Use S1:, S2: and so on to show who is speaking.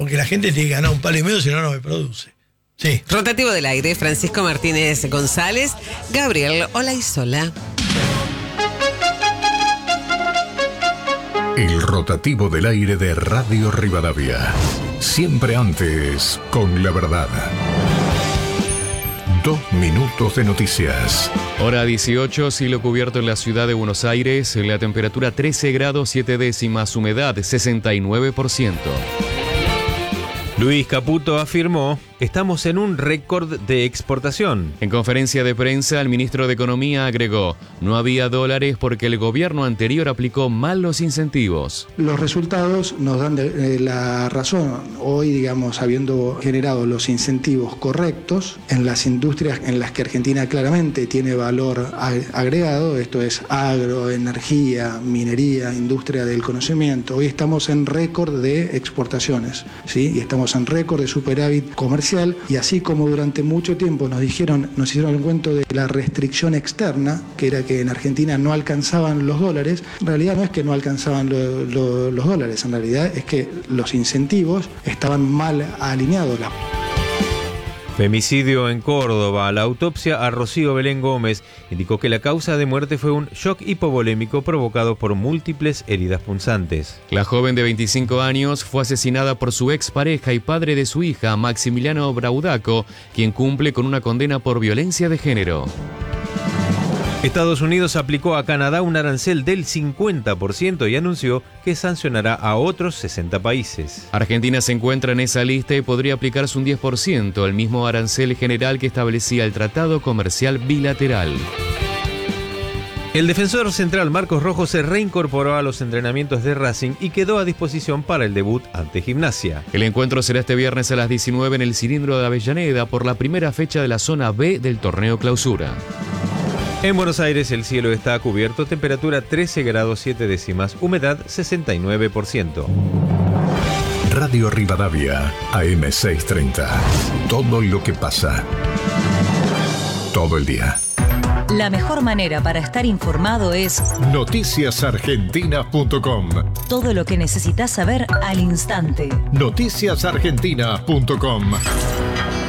S1: porque la gente tiene que ganar $1,5, si no, no me produce. Sí.
S2: Rotativo del aire, Francisco Martínez González, Gabriel Olaizola.
S3: El rotativo del aire de Radio Rivadavia. Siempre antes, con la verdad. 2 minutos de noticias.
S4: Hora 18, cielo cubierto en la ciudad de Buenos Aires, la temperatura 13 grados 7 décimas, humedad 69%.
S5: Luis Caputo afirmó: estamos en un récord de exportación.
S4: En conferencia de prensa, el ministro de Economía agregó: no había dólares porque el gobierno anterior aplicó mal los incentivos.
S6: Los resultados nos dan la razón. Hoy, digamos, habiendo generado los incentivos correctos en las industrias en las que Argentina claramente tiene valor agregado, esto es agro, energía, minería, industria del conocimiento, hoy estamos en récord de exportaciones, ¿sí? Y estamos en récord de superávit comercial, y así como durante mucho tiempo nos hicieron el cuento de la restricción externa, que era que en Argentina no alcanzaban los dólares, en realidad no es que no alcanzaban los dólares, en realidad es que los incentivos estaban mal alineados.
S5: Femicidio en Córdoba. La autopsia a Rocío Belén Gómez indicó que la causa de muerte fue un shock hipovolémico provocado por múltiples heridas punzantes.
S4: La joven de 25 años fue asesinada por su expareja y padre de su hija, Maximiliano Braudaco, quien cumple con una condena por violencia de género.
S5: Estados Unidos aplicó a Canadá un arancel del 50% y anunció que sancionará a otros 60 países.
S4: Argentina se encuentra en esa lista y podría aplicarse un 10%, el mismo arancel general que establecía el Tratado Comercial Bilateral.
S5: El defensor central Marcos Rojo se reincorporó a los entrenamientos de Racing y quedó a disposición para el debut ante Gimnasia.
S4: El encuentro será este viernes a las 19 en el Cilindro de Avellaneda por la primera fecha de la zona B del torneo Clausura.
S5: En Buenos Aires el cielo está cubierto, temperatura 13 grados 7 décimas, humedad 69%.
S3: Radio Rivadavia, AM630. Todo lo que pasa. Todo el día.
S7: La mejor manera para estar informado es
S3: noticiasargentina.com.
S7: Todo lo que necesitas saber al instante.
S3: Noticiasargentina.com.